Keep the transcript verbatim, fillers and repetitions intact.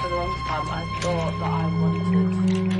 for the longest time I thought that I wanted